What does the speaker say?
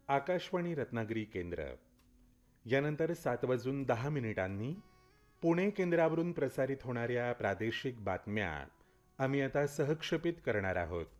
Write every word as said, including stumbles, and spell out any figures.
आकाशवाणी रत्नागिरी केंद्र. यानंतर सात वाजून दहा मिनिटांनी पुणे केंद्रावरून प्रसारित होणाऱ्या प्रादेशिक बातम्या आम्ही आता सहक्षेपित करणार आहोत.